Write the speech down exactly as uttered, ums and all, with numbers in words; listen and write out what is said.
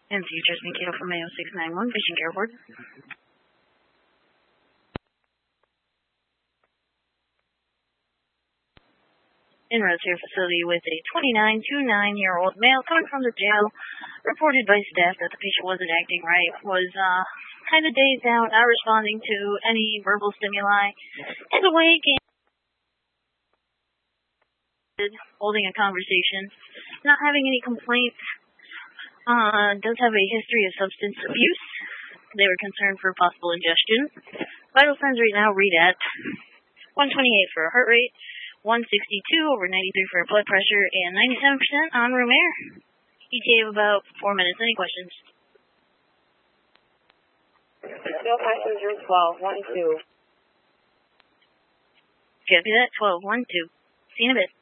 And Futures Mikhail from A O six nine one, Fishing Airport. En-route to your facility with a twenty-nine to nine-year-old male coming from the jail. Reported by staff that the patient wasn't acting right, was uh, kind of dazed out, not responding to any verbal stimuli. Is awake and holding a conversation, not having any complaints. Uh, does have a history of substance abuse. They were concerned for possible ingestion. Vital signs right now read at one twenty-eight for a heart rate, one sixty-two over ninety-three for blood pressure, and ninety-seven percent on room air. E T A of about four minutes. Any questions? Still passenger twelve one two. Copy that, twelve one two. See you in a bit.